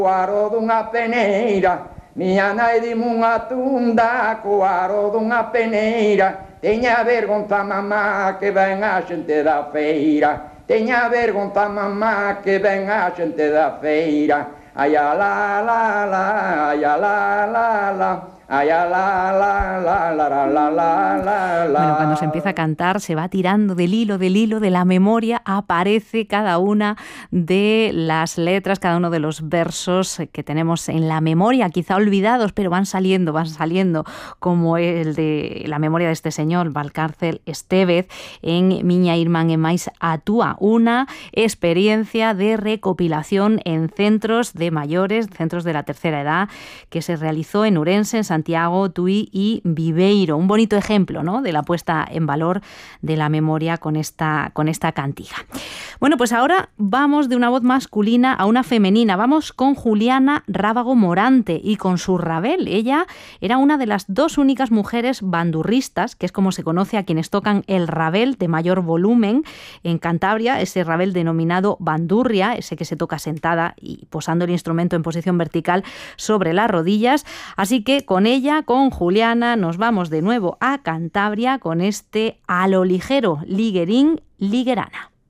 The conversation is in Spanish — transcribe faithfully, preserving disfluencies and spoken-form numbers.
Coaro dunha peneira, miña nai dime unha tunda, coaro dunha peneira, teña vergonza mamá que ven a xente da feira, teña vergonza mamá que ven a xente da feira, ai a la la la, ai a la la la. Ay, la, la, la, la, la, la, la, la. Bueno, cuando se empieza a cantar se va tirando del hilo, del hilo de la memoria, aparece cada una de las letras, cada uno de los versos que tenemos en la memoria, quizá olvidados, pero van saliendo, van saliendo, como el de la memoria de este señor, Valcárcel Estévez, en Miña Irmán e máis Atúa, una experiencia de recopilación en centros de mayores, centros de la tercera edad, que se realizó en Ourense, en Santiago, Santiago, Tui y Viveiro. Un bonito ejemplo, ¿no?, de la puesta en valor de la memoria con esta, con esta cantiga. Bueno, pues ahora vamos de una voz masculina a una femenina. Vamos con Juliana Rábago Morante y con su rabel. Ella era una de las dos únicas mujeres bandurristas, que es como se conoce a quienes tocan el rabel de mayor volumen en Cantabria, ese rabel denominado bandurria, ese que se toca sentada y posando el instrumento en posición vertical sobre las rodillas. Así que con ella, con Juliana, nos vamos de nuevo a Cantabria con este A lo ligero, liguerín, liguerana.